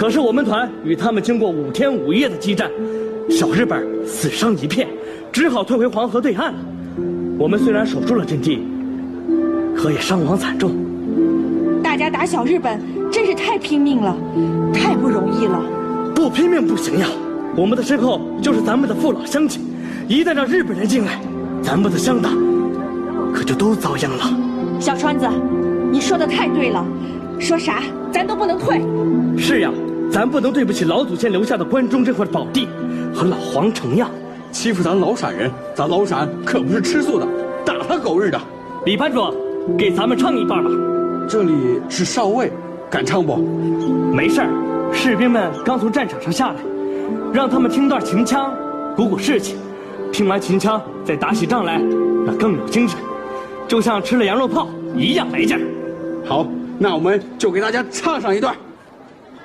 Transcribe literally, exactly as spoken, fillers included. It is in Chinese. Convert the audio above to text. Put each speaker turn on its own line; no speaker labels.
可是我们团与他们经过五天五夜的激战，小日本死伤一片，只好退回黄河对岸了。我们虽然守住了阵地，可也伤亡惨重。
大家打小日本真是太拼命了，太不容易了。
不拼命不行呀！我们的身后就是咱们的父老乡亲，一旦让日本人进来，咱们的乡党可就都遭殃了。
小川子，你说的太对了，说啥咱都不能退。
是呀，咱不能对不起老祖先留下的关中这块宝地和老皇城呀。
欺负咱老陕人，咱老陕可不是吃素的，打他狗日的！
李班主，给咱们唱一段吧。
这里是少尉，敢唱不？
没事儿，士兵们刚从战场上下来，让他们听段秦腔，鼓鼓士气。听完秦腔，再打起仗来，那更有精神，就像吃了羊肉泡一样来劲儿。
好，那我们就给大家唱上一段。